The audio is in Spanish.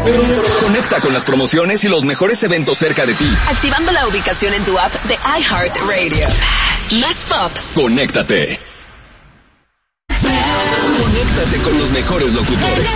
Conecta con las promociones y los mejores eventos cerca de ti. Activando la ubicación en tu app de iHeartRadio. Más pop. Conéctate. Conéctate con los mejores locutores.